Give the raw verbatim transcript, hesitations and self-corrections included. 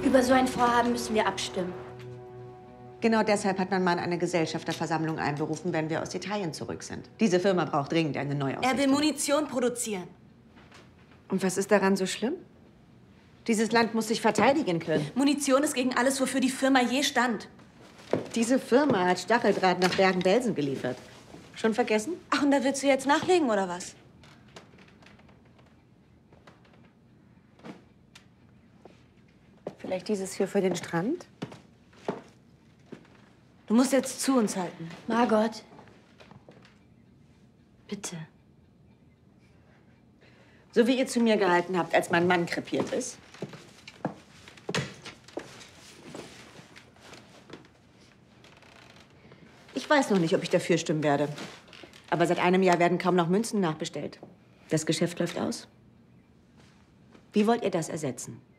Über so ein Vorhaben müssen wir abstimmen. Genau deshalb hat mein Mann eine Gesellschafterversammlung einberufen, wenn wir aus Italien zurück sind. Diese Firma braucht dringend eine Neuausrichtung. Er will Munition produzieren. Und was ist daran so schlimm? Dieses Land muss sich verteidigen können. Munition ist gegen alles, wofür die Firma je stand. Diese Firma hat Stacheldraht nach Bergen-Belsen geliefert. Schon vergessen? Ach, und da willst du jetzt nachlegen, oder was? Vielleicht dieses hier für den Strand? Du musst jetzt zu uns halten. Margot. Bitte. So wie ihr zu mir gehalten habt, als mein Mann krepiert ist. Ich weiß noch nicht, ob ich dafür stimmen werde. Aber seit einem Jahr werden kaum noch Münzen nachbestellt. Das Geschäft läuft aus. Wie wollt ihr das ersetzen?